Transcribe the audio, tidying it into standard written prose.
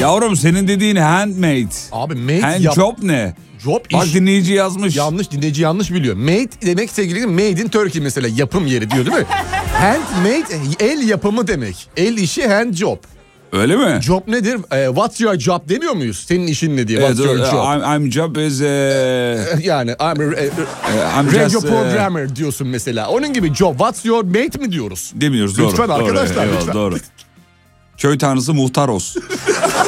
Yavrum senin dediğin handmade. Abi made Hand job ne? Job Bak iş. dinleyici yazmış. Yanlış, dinleyici yanlış biliyor. Made demek sevgili, made in Turkey mesela, yapım yeri diyor değil mi? Handmade el yapımı demek. El işi hand job. Öyle mi? Job nedir? What's your job demiyor muyuz? Senin işin ne diye? What's your job? I'm job is yani I'm radio just programmer diyorsun mesela. Onun gibi job. What's your mate mi diyoruz? demiyoruz. Doğru. Lütfen arkadaşlar, Doğru, lütfen. doğru. Köy tanrısı Muhtaros.